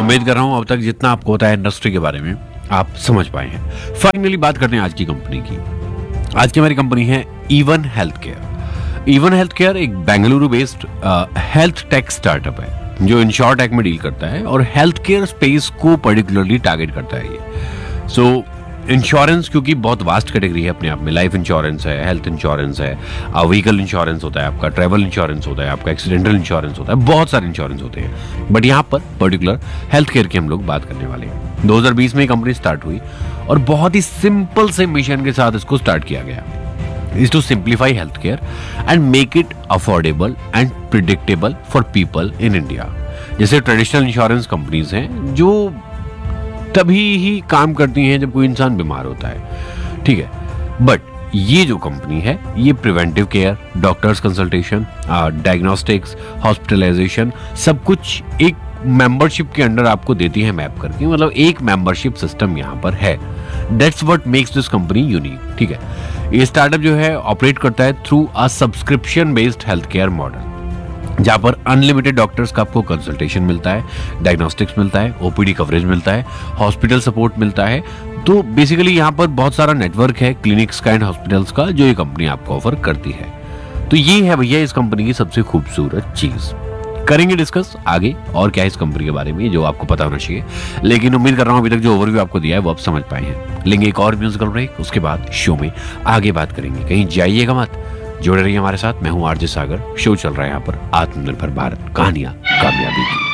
उम्मीद कर रहा हूं अब तक जितना आपको होता है इंडस्ट्री के बारे में आप समझ पाए हैं। फाइनली बात करते हैं आज की कंपनी की। आज की हमारी कंपनी है even health care. Even health care एक Bengaluru based health tech startup है जो इंश्योरटेक में डील करता है और हेल्थ केयर स्पेस को पर्टिकुलरली टारगेट करता है ये। सो इंश्योरेंस क्योंकि बहुत वास्ट कैटेगरी है अपने आप में, लाइफ इंश्योरेंस है, हेल्थ इंश्योरेंस है, व्हीकल इंश्योरेंस होता है आपका, ट्रैवल इंश्योरेंस होता है आपका, एक्सीडेंटल इंश्योरेंस होता है, बहुत सारे इंश्योरेंस होते हैं। बट यहाँ पर पर्टिकुलर हेल्थ केयर की हम लोग बात करने वाले हैं। 2020 में कंपनी स्टार्ट हुई और बहुत ही सिंपल से मिशन के साथ इसको स्टार्ट किया गया, is to simplify healthcare and make it affordable and predictable for people in India। जैसे ट्रेडिशनल इंश्योरेंस कंपनीज हैं जो तभी ही काम करती हैं जब कोई इंसान बीमार होता है, ठीक है। बट ये जो कंपनी है ये preventive care, doctors consultation, diagnostics, hospitalisation सब कुछ एक मेंबरशिप के अंडर आपको देती है मैप करके, मतलब एक मेंबरशिप सिस्टम यहाँ पर है। That's what makes this company unique, ठीक है। ये स्टार्टअप जो है ऑपरेट करता है through a subscription based health care model, जहां पर अनलिमिटेड डॉक्टर्स का आपको कंसल्टेशन मिलता है, डायग्नोस्टिक्स मिलता है, ओपीडी कवरेज मिलता है, हॉस्पिटल सपोर्ट मिलता है। तो बेसिकली यहाँ पर बहुत सारा नेटवर्क है क्लिनिक्स का एंड हॉस्पिटल्स का जो ये कंपनी आपको ऑफर करती है। तो ये है भैया इस कंपनी की सबसे खूबसूरत चीज। करेंगे डिस्कस आगे और क्या है इस कंपनी के बारे में जो आपको पता होना चाहिए, लेकिन उम्मीद कर रहा हूं अभी तक जो ओवरव्यू आपको दिया है वो आप समझ पाए हैं। लेंगे एक और म्यूजिकल ब्रेक, उसके बाद शो में आगे बात करेंगे। कहीं जाइएगा मत, जुड़े रहिए हमारे साथ। मैं हूं आरजे सागर, शो चल रहा है यहाँ पर आत्मनिर्भर भारत कहानियां कामयाबी की।